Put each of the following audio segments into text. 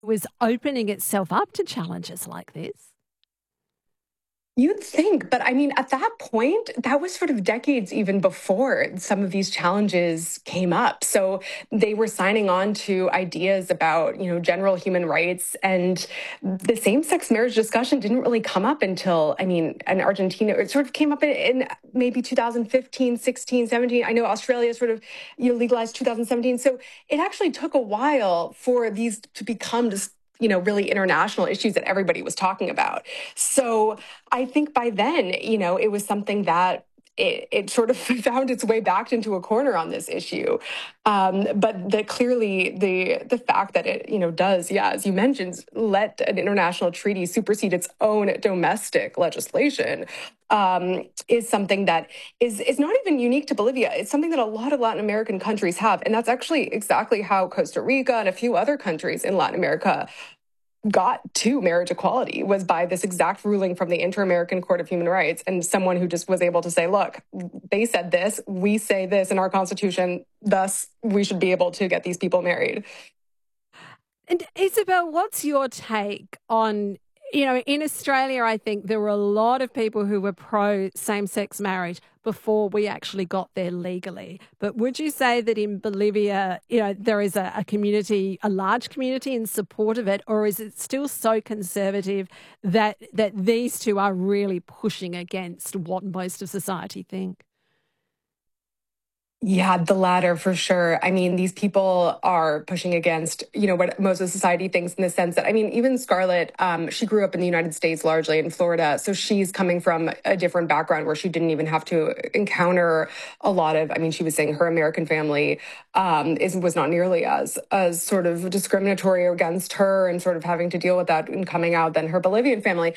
was opening itself up to challenges like this. You'd think, but I mean, at that point, that was sort of decades even before some of these challenges came up. So they were signing on to ideas about, general human rights, and the same-sex marriage discussion didn't really come up until, I mean, in Argentina, it sort of came up in maybe 2015, 16, 17. I know Australia sort of, legalized 2017. So it actually took a while for these to become just really international issues that everybody was talking about. So I think by then, it was something that it sort of found its way back into a corner on this issue. But clearly the fact that it, does, yeah, as you mentioned, let an international treaty supersede its own domestic legislation is something that is not even unique to Bolivia. It's something that a lot of Latin American countries have. And that's actually exactly how Costa Rica and a few other countries in Latin America got to marriage equality, was by this exact ruling from the Inter-American Court of Human Rights, and someone who just was able to say, look, they said this, we say this in our constitution, thus we should be able to get these people married. And Isabel, what's your take on, in Australia, I think there were a lot of people who were pro same-sex marriage before we actually got there legally. But would you say that in Bolivia, there is a community, a large community in support of it, or is it still so conservative that these two are really pushing against what most of society think? Yeah, the latter for sure. I mean, these people are pushing against, what most of society thinks, in the sense that, I mean, even Scarlett, she grew up in the United States, largely in Florida. So she's coming from a different background where she didn't even have to encounter a lot of, I mean, she was saying her American family was not nearly as sort of discriminatory against her and sort of having to deal with that in coming out than her Bolivian family.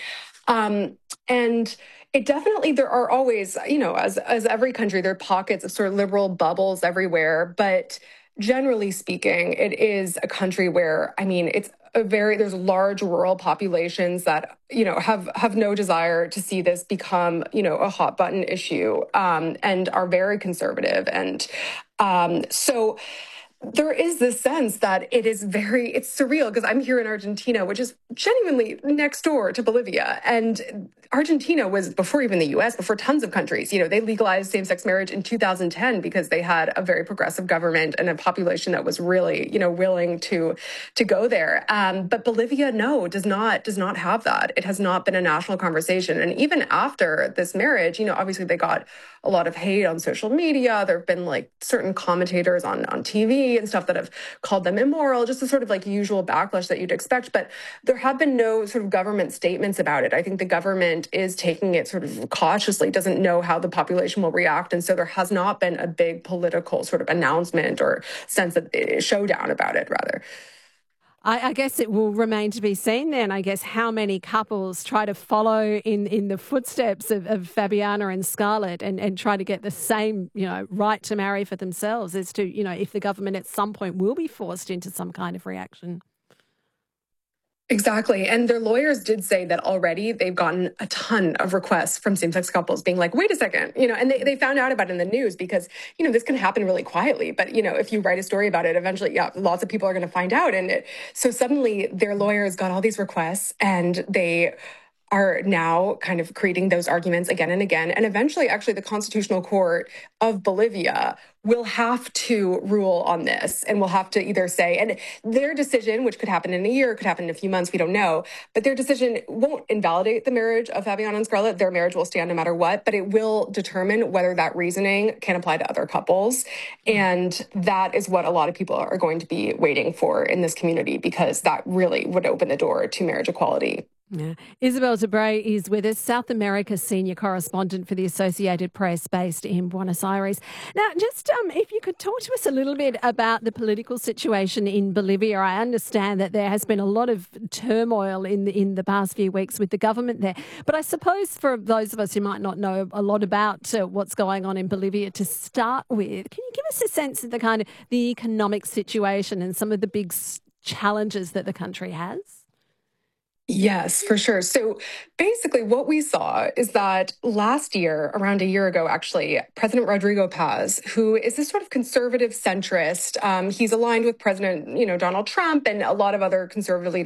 And it definitely, there are always, as every country, there are pockets of sort of liberal bubbles everywhere. But generally speaking, it is a country where, I mean, there's large rural populations that, have no desire to see this become, a hot button issue, and are very conservative. And so there is this sense that it's surreal, because I'm here in Argentina, which is genuinely next door to Bolivia. And Argentina was, before even the US, before tons of countries, they legalized same-sex marriage in 2010 because they had a very progressive government and a population that was really, willing to go there. But Bolivia, no, does not have that. It has not been a national conversation. And even after this marriage, obviously they got a lot of hate on social media. There have been like certain commentators on TV and stuff that have called them immoral, just the sort of like usual backlash that you'd expect. But there have been no sort of government statements about it. I think the government is taking it sort of cautiously, doesn't know how the population will react. And so there has not been a big political sort of announcement or sense of showdown about it, rather. I guess it will remain to be seen then, I guess, how many couples try to follow in the footsteps of Fabiana and Scarlett and try to get the same, right to marry for themselves, as to, if the government at some point will be forced into some kind of reaction. Exactly. And their lawyers did say that already they've gotten a ton of requests from same-sex couples being like, wait a second, and they found out about it in the news because, this can happen really quietly. But, if you write a story about it, eventually, yeah, lots of people are going to find out. So suddenly their lawyers got all these requests, and they are now kind of creating those arguments again and again. And eventually, actually, the Constitutional Court of Bolivia will have to rule on this, and will have to either say, and their decision, which could happen in a year, could happen in a few months, we don't know, but their decision won't invalidate the marriage of Fabiana and Scarlett. Their marriage will stand no matter what, but it will determine whether that reasoning can apply to other couples. And that is what a lot of people are going to be waiting for in this community, because that really would open the door to marriage equality. Yeah. Isabel Debray is with us, South America senior correspondent for the Associated Press based in Buenos Aires. Now, just if you could talk to us a little bit about the political situation in Bolivia. I understand that there has been a lot of turmoil in the past few weeks with the government there. But I suppose for those of us who might not know a lot about what's going on in Bolivia to start with, can you give us a sense of the kind of the economic situation and some of the big challenges that the country has? Yes, for sure. So basically, what we saw is that last year, around a year ago, actually, President Rodrigo Paz, who is this sort of conservative centrist, he's aligned with President, Donald Trump and a lot of other conservative leaders